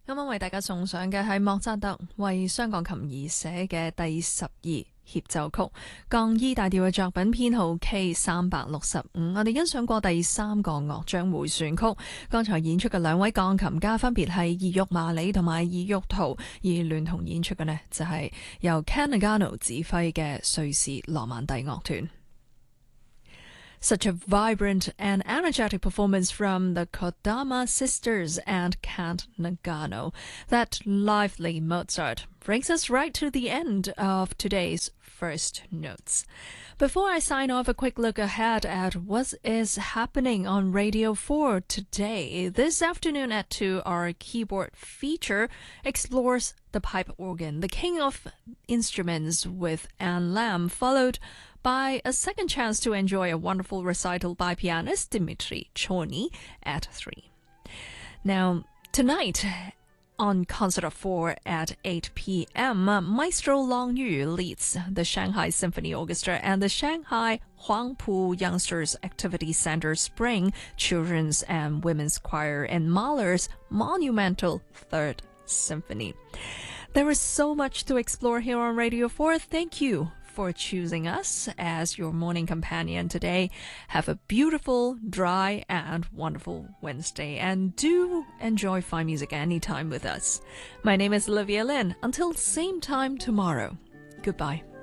啱啱為大家送上嘅係莫扎特為雙鋼琴而寫嘅第12協奏曲，降 E 大調嘅作品編號 K365。我哋欣賞過第3個樂章回旋曲，剛才演出嘅兩位鋼琴家分別係伊玉麻里同埋伊玉圖，而聯同演出嘅呢就係由 Ken Nagano 指揮嘅瑞士羅曼蒂樂團。Such a vibrant and energetic performance from the Kodama sisters and Kent Nagano. That lively Mozart brings us right to the end of today's First Notes. Before I sign off, a quick look ahead at what is happening on Radio 4 today. This afternoon at 2, our keyboard feature explores the pipe organ, the king of instruments, with Anne Lamb, followed by a second chance to enjoy a wonderful recital by pianist Dmitry Chorny at 3. Now, tonight on Concert of 4 at 8 p.m., Maestro Long Yu leads the Shanghai Symphony Orchestra and the Shanghai Huangpu Youngsters Activity Center Spring Children's and Women's Choir in Mahler's monumental Third Symphony. There is so much to explore here on Radio 4. Thank you for choosing us as your morning companion today. Have a beautiful, dry, and wonderful Wednesday, and do enjoy fine music anytime with us. My name is Olivia Lin. Until same time tomorrow. Goodbye.